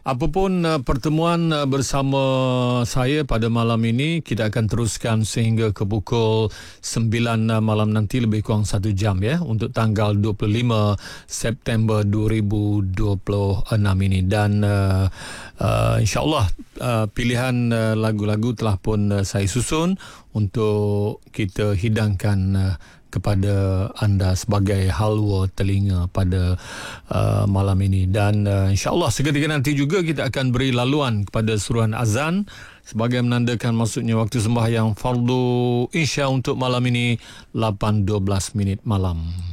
Apapun pertemuan bersama saya pada malam ini, kita akan teruskan sehingga ke pukul 9 malam nanti, lebih kurang 1 jam ya, untuk tanggal 25 September 2026 ini. Dan insyaAllah pilihan lagu-lagu telah pun saya susun untuk kita hidangkan kepada anda sebagai halwa telinga pada malam ini. Dan insyaAllah seketika nanti juga kita akan beri laluan kepada suruhan azan sebagai menandakan masuknya waktu sembahyang fardu Isya untuk malam ini 8.12 malam.